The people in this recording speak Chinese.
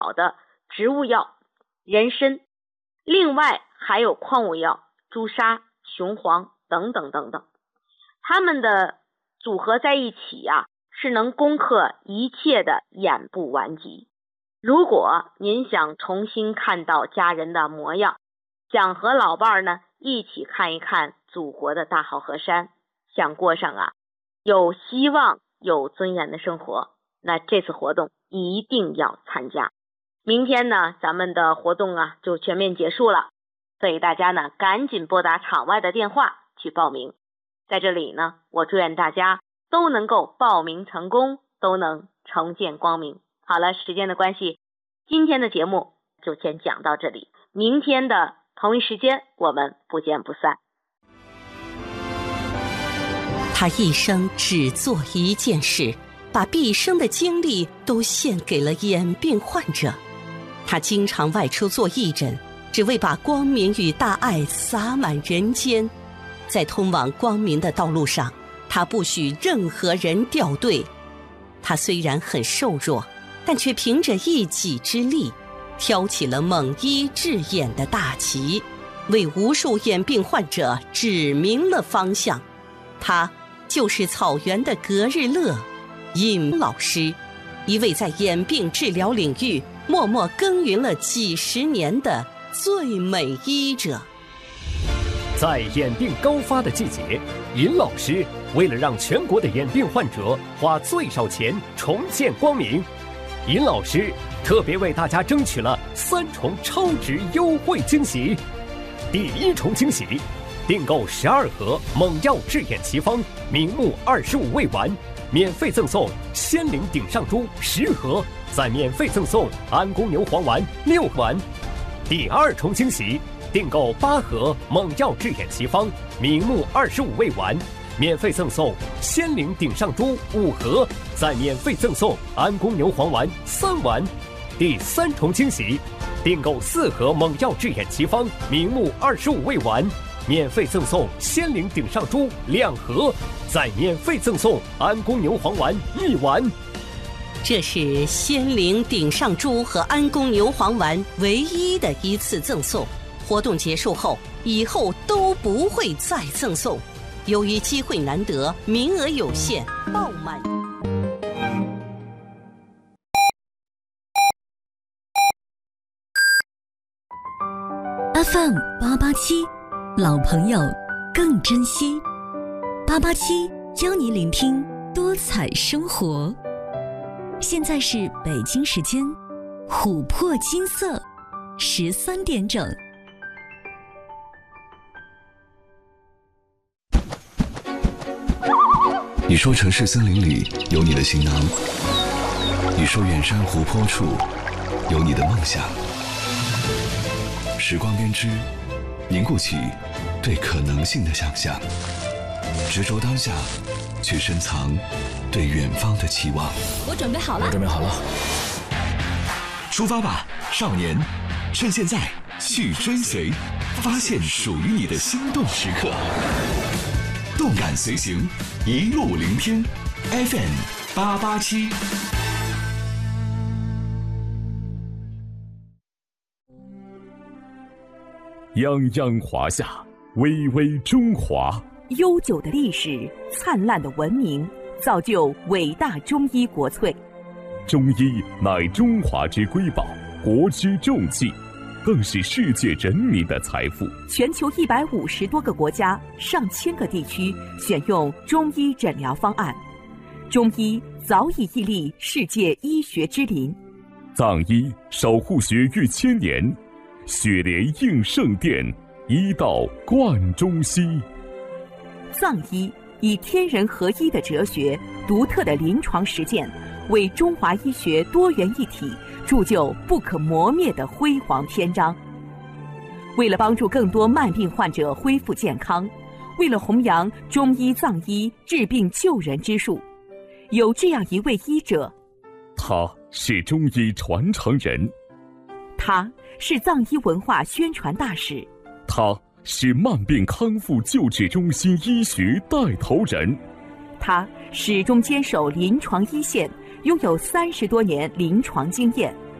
好的植物药人参，另外还有矿物药朱砂、雄黄等等等等，它们的组合在一起是能攻克一切的眼部顽疾。如果您想重新看到家人的模样，想和老伴儿呢一起看一看祖国的大好河山，想过上有希望有尊严的生活，那这次活动一定要参加。明天呢咱们的活动就全面结束了，所以大家呢赶紧拨打场外的电话去报名。在这里呢，我祝愿大家都能够报名成功，都能重见光明。好了，时间的关系，今天的节目就先讲到这里，明天的同一时间我们不见不散。 他一生只做一件事，把毕生的精力都献给了眼病患者。他经常外出做义诊，只为把光明与大爱洒满人间。在通往光明的道路上，他不许任何人掉队。他虽然很瘦弱，但却凭着一己之力挑起了猛医治眼的大旗，为无数眼病患者指明了方向。他就是草原的格日乐尹老师，一位在眼病治疗领域默默耕耘了几十年的最美医者。 在眼病高发的季节，尹老师为了让全国的眼病患者花最少钱重见光明，尹老师特别为大家争取了3重超值优惠惊喜。第1重惊喜，订购12盒猛药治眼奇方明目25味丸，免费赠送仙灵顶上珠10盒，再免费赠送安宫牛黄丸6丸。第2重惊喜，订购8盒猛药治眼奇方明目25味丸，免费赠送仙灵顶上珠5盒，再免费赠送安宫牛黄丸3丸。第3重惊喜，订购4盒猛药治眼奇方明目25味丸，免费赠送仙灵顶上珠2盒，再免费赠送安宫牛黄丸1丸。 这是仙灵顶上珠和安宫牛黄丸唯一的一次赠送，活动结束后，以后都不会再赠送。由于机会难得，名额有限，爆满。 FM 887，老朋友更珍惜。887邀你聆听多彩生活。现在是北京时间琥珀金色13点整。 你说城市森林里有你的行囊，你说远山湖泊处有你的梦想。时光编织，凝固起对可能性的想象，执着当下，去深藏对远方的期望。 我准备好了， 出发吧，少年！趁现在去追随，发现属于你的心动时刻。动感随行，一路聆听。FM 887。 泱泱华夏，巍巍中华。 悠久的历史，灿烂的文明，造就伟大中医国粹。 中医乃中华之瑰宝，国之重器，更是世界人民的财富。 全球150多个国家、上千个地区选用中医诊疗方案，中医早已屹立世界医学之林。 藏医守护血域1000年，血莲应圣殿，医道贯中西。 藏医以天人合一的哲学、独特的临床实践，为中华医学多元一体铸就不可磨灭的辉煌篇章。为了帮助更多慢病患者恢复健康，为了弘扬中医藏医治病救人之术，有这样一位医者， 他是中医传承人， 他是藏医文化宣传大使， 他是慢病康复救治中心医学带头人， 他始终坚守临床一线，拥有30多年临床经验。